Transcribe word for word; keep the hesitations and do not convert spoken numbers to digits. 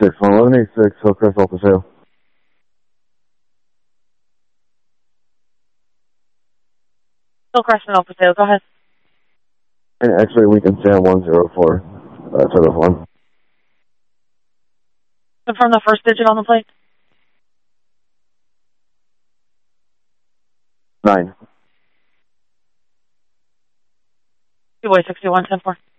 six one one eight six, Hillcrest Alpha Sale. Hillcrest and Alpha Sale, go ahead. And X-ray Lincoln Sam one zero four, uh, service one. Confirm the first digit on the plate. Nine. Two way sixty-one ten four.